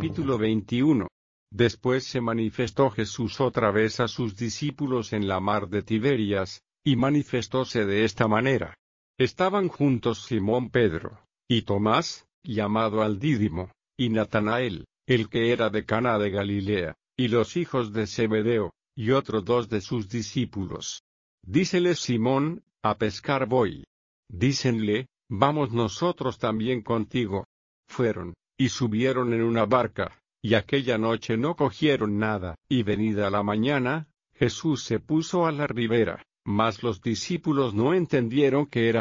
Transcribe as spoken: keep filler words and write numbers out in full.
Capítulo veintiuno. Después se manifestó Jesús otra vez a sus discípulos en la mar de Tiberias, y manifestóse de esta manera. Estaban juntos Simón Pedro, y Tomás, llamado al Dídimo, y Natanael, el que era de Caná de Galilea, y los hijos de Zebedeo, y otros dos de sus discípulos. Díceles Simón: a pescar voy. Dícenle: vamos nosotros también contigo. Fueron, y subieron en una barca, y aquella noche no cogieron nada, y venida la mañana, Jesús se puso a la ribera, mas los discípulos no entendieron que era